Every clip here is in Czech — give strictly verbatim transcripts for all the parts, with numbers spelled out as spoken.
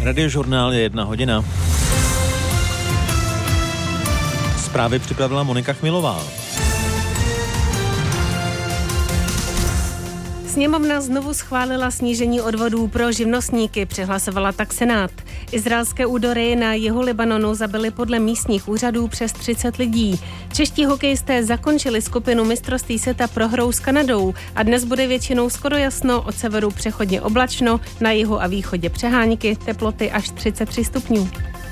Radiožurnál je jedna hodina. Zprávy připravila Monika Chmilová. Sněmovna znovu schválila snížení odvodů pro živnostníky, přehlasovala tak Senát. Izraelské údery na jihu Libanonu zabily podle místních úřadů přes třicet lidí. Čeští hokejisté zakončili skupinu mistrovství světa prohrou s Kanadou a dnes bude většinou skoro jasno, od severu přechodně oblačno, na jihu a východě přehánky, teploty až třicet tři stupňů.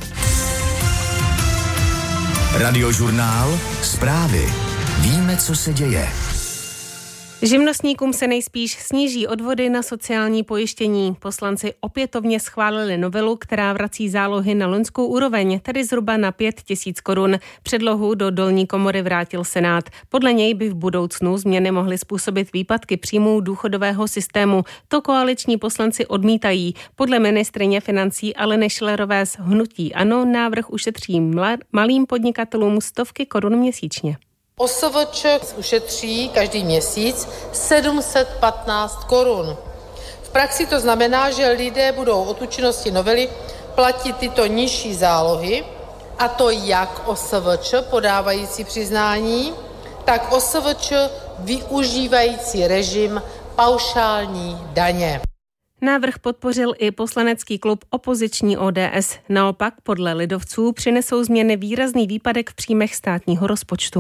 Radiožurnál, zprávy. Víme, co se děje. Živnostníkům se nejspíš sníží odvody na sociální pojištění. Poslanci opětovně schválili novelu, která vrací zálohy na loňskou úroveň, tedy zhruba na pět tisíc korun. Předlohu do dolní komory vrátil Senát. Podle něj by v budoucnu změny mohly způsobit výpadky příjmů důchodového systému. To koaliční poslanci odmítají. Podle ministryně financí Aleny Schillerové z hnutí ANO návrh ušetří malým podnikatelům stovky korun měsíčně. O S V Č ušetří každý měsíc sedm set patnáct korun. V praxi to znamená, že lidé budou od účinnosti novely platit tyto nižší zálohy, a to jak O S V Č podávající přiznání, tak O S V Č využívající režim paušální daně. Návrh podpořil i poslanecký klub opoziční O D S. Naopak podle lidovců přinesou změny výrazný výpadek v příjmech státního rozpočtu.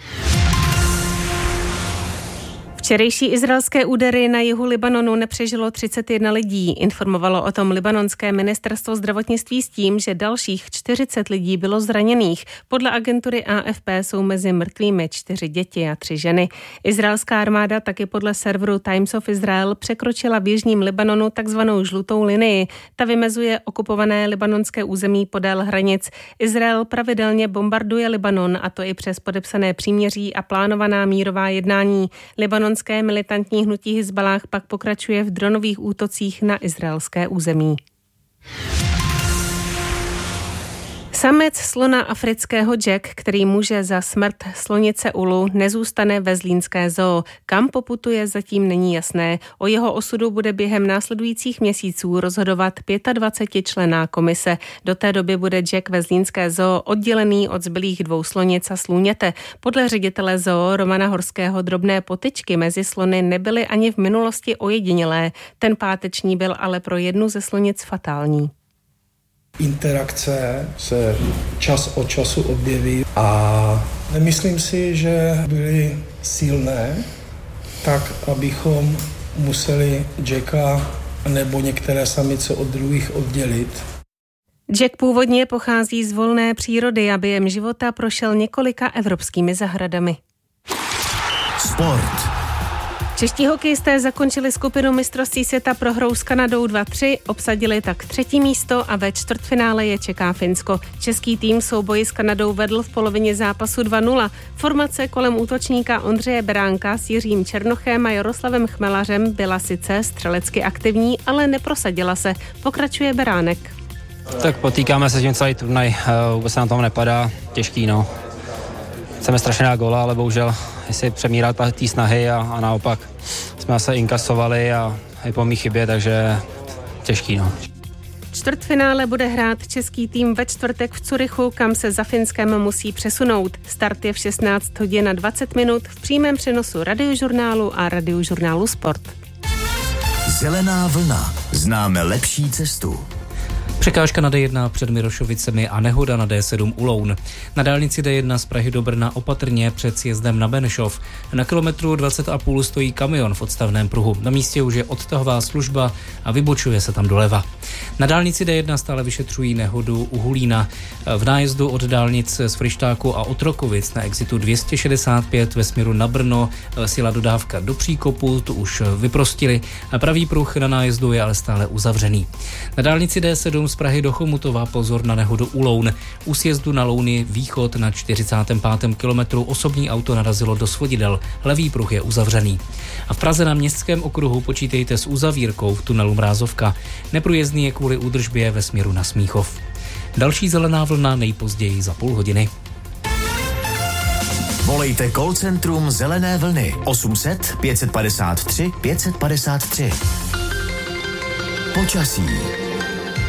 Včerejší izraelské údery na jihu Libanonu nepřežilo třicet jedna lidí. Informovalo o tom libanonské ministerstvo zdravotnictví s tím, že dalších čtyřicet lidí bylo zraněných. Podle agentury A F P jsou mezi mrtvými čtyři děti a tři ženy. Izraelská armáda taky podle serveru Times of Israel překročila v jižním Libanonu takzvanou žlutou linii. Ta vymezuje okupované libanonské území podél hranic. Izrael pravidelně bombarduje Libanon, a to i přes podepsané příměří a plánovaná mírová jednání. Libanonské militantní hnutí Hizballáh pak pokračuje v dronových útocích na izraelské území. Samec slona afrického Jack, který může za smrt slonice Ulu, nezůstane ve zlínské zoo. Kam poputuje, zatím není jasné. O jeho osudu bude během následujících měsíců rozhodovat dvacetičlenná komise. Do té doby bude Jack ve zlínské zoo oddělený od zbylých dvou slonic a slůněte. Podle ředitele zoo Romana Horského drobné potyčky mezi slony nebyly ani v minulosti ojedinělé. Ten páteční byl ale pro jednu ze slonic fatální. Interakce se čas od času objeví a nemyslím si, že byly silné, tak abychom museli Jacka nebo některé samice od druhých oddělit. Jack původně pochází z volné přírody a během života prošel několika evropskými zahradami. Sport. Čeští hokejisté zakončili skupinu mistrovství světa prohrou s Kanadou dva tři, obsadili tak třetí místo a ve čtvrtfinále je čeká Finsko. Český tým souboji s Kanadou vedl v polovině zápasu dva nula. Formace kolem útočníka Ondřeje Beránka s Jiřím Černochem a Jaroslavem Chmelařem byla sice střelecky aktivní, ale neprosadila se. Pokračuje Beránek. Tak potýkáme se tím celý turnaj, vůbec se nám tomu nepadá, těžký no. Chceme strašně dát góla, ale bohužel jestli přemírat té snahy a, a naopak jsme se inkasovali a i po mý chybě, takže těžký no. Čtvrtfinále bude hrát český tým ve čtvrtek v Curychu, kam se za Finskem musí přesunout. Start je v šestnáct hodin a dvacet minut v přímém přenosu Radiožurnálu a Radiožurnálu Sport. Zelená vlna. Známe lepší cestu. Překážka na D jedna před Mirošovicemi a nehoda na D sedm u Loun. Na dálnici D jedna z Prahy do Brna opatrně před sjezdem na Benešov. Na kilometru dvacet a půl stojí kamion v odstavném pruhu. Na místě už je odtahová služba a vybočuje se tam doleva. Na dálnici D jedna stále vyšetřují nehodu u Hulína. V nájezdu od dálnic z Fryštáku a Otrokovic na exitu dvě stě šedesát pět ve směru na Brno sjela dodávka do příkopu, tu už vyprostili. Pravý pruh na nájezdu je ale stále uzavřený. Na dálnici D sedm z Prahy do Chomutova pozor na nehodu u Loun. U sjezdu na Louny východ na čtyřicátém pátém kilometru osobní auto narazilo do svodidel. Levý pruh je uzavřený. A v Praze na Městském okruhu počítejte s uzavírkou v tunelu Mrázovka. Neprůjezdný je kvůli údržbě ve směru na Smíchov. Další zelená vlna nejpozději za půl hodiny. Volejte call centrum Zelené vlny osm set pět padesát tři pět padesát tři. Počasí.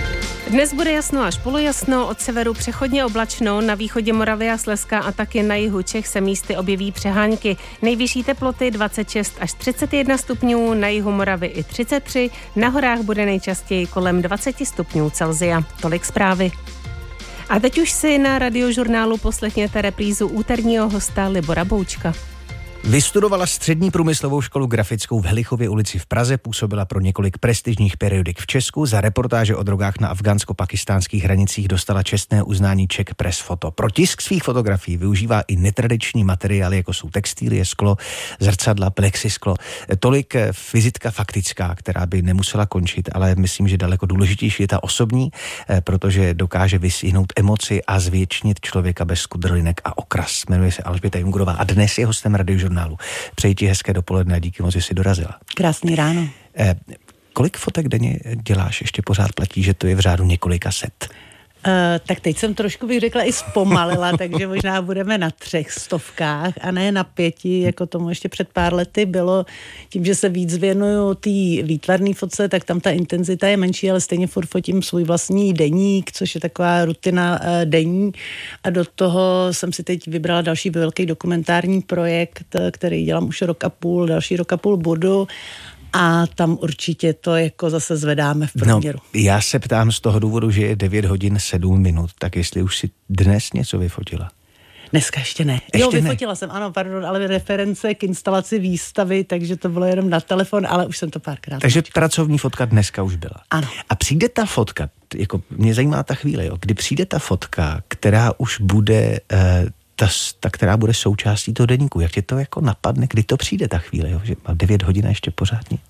Dnes bude jasno až polojasno, od severu přechodně oblačno, na východě Moravy a Slezska a taky na jihu Čech se místy objeví přehánky. Nejvyšší teploty dvacet šest až třicet jedna stupňů, na jihu Moravy i třicet tři, na horách bude nejčastěji kolem dvacet stupňů Celsia. Tolik zprávy. A teď už si na Radiožurnálu poslechněte reprízu úterního hosta Libora Boučka. Vystudovala střední průmyslovou školu grafickou v Helichově ulici v Praze, působila pro několik prestižních periodik v Česku, za reportáže o drogách na afgánsko-pakistánských hranicích dostala čestné uznání Czech Press Photo. Pro tisk svých fotografií využívá i netradiční materiály, jako jsou textilie, sklo, zrcadla, plexisklo. Tolik vizitka faktická, která by nemusela končit, ale myslím, že daleko důležitější je ta osobní, protože dokáže vystihnout emoci a zvětšnit člověka bez skudrlinek a okras. Jmenuje se Alžběta Jungerová a dnes je hostem Radiožurnálu. Přeji ti hezké dopoledne a díky moc, že jsi dorazila. Krásný ráno. Eh, kolik fotek denně děláš? Ještě pořád platí, že to je v řádu několika set. Uh, tak teď jsem trošku, bych řekla, i zpomalila, takže možná budeme na třech stovkách a ne na pěti, jako tomu ještě před pár lety bylo. Tím, že se víc věnuju té výtvarné fotce, tak tam ta intenzita je menší, ale stejně furt fotím svůj vlastní deník, což je taková rutina uh, denní. A do toho jsem si teď vybrala další velký dokumentární projekt, který dělám už rok a půl, další rok a půl budu. A tam určitě to jako zase zvedáme v průměru. No, já se ptám z toho důvodu, že je devět hodin sedm minut, tak jestli už si dnes něco vyfotila? Dneska ještě ne. Ještě jo, vyfotila ne. jsem, ano, pardon, ale reference k instalaci výstavy, takže to bylo jenom na telefon, ale už jsem to párkrát. Takže fočila. Pracovní fotka dneska už byla. Ano. A přijde ta fotka, jako mě zajímá ta chvíle, jo, kdy přijde ta fotka, která už bude... Eh, Ta, ta, která bude součástí toho deníku. Jak tě to jako napadne, kdy to přijde ta chvíle, jo? Že má devět hodin a ještě pořád nic?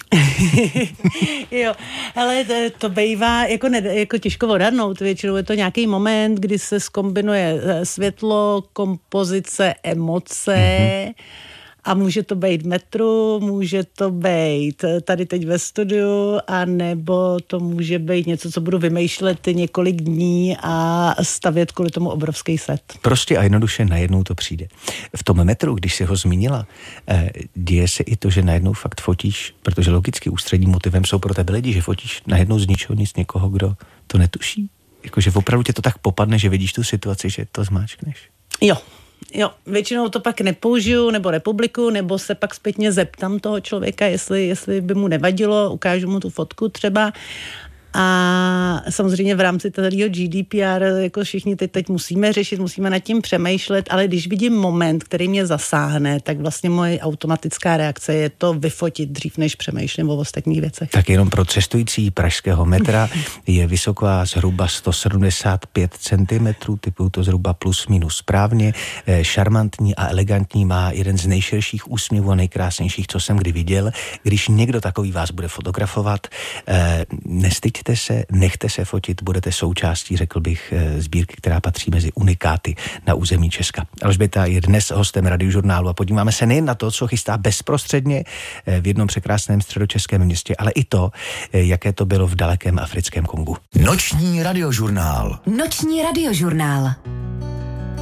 Jo, ale to, to bývá jako, ne, jako těžko odhadnout. Většinou je to nějaký moment, kdy se zkombinuje světlo, kompozice, emoce, mm-hmm. A může to být v metru, může to být tady teď ve studiu, a nebo to může být něco, co budu vymýšlet několik dní a stavět kvůli tomu obrovský set. Prostě a jednoduše najednou to přijde. V tom metru, když jsi ho zmínila, eh, děje se i to, že najednou fakt fotíš, protože logicky ústředním motivem jsou pro tebe lidi, že fotíš najednou z ničeho nic někoho, kdo to netuší. Jakože opravdu tě to tak popadne, že vidíš tu situaci, že to zmáčkneš. Jo. Jo, většinou to pak nepoužiju nebo republiku, nebo se pak zpětně zeptám toho člověka, jestli, jestli by mu nevadilo, ukážu mu tu fotku třeba. A samozřejmě v rámci celého G D P R jako všichni teď, teď musíme řešit, musíme nad tím přemýšlet, ale když vidím moment, který mě zasáhne, tak vlastně moje automatická reakce je to vyfotit dřív, než přemýšlím o ostatních věcech. Tak jenom pro cestující pražského metra je vysoká zhruba sto sedmdesát pět centimetrů, typuju to zhruba plus minus správně, šarmantní a elegantní, má jeden z nejširších úsměvů a nejkrásnějších, co jsem kdy viděl. Když někdo takový vás bude fotografovat, nestyďte se, nechte se fotit, budete součástí, řekl bych, sbírky, která patří mezi unikáty na území Česka. Alžběta je dnes hostem Radiožurnálu a podíváme se nejen na to, co chystá bezprostředně v jednom překrásném středočeském městě, ale i to, jaké to bylo v dalekém africkém Kongu. Noční radiožurnál. Noční radiožurnál.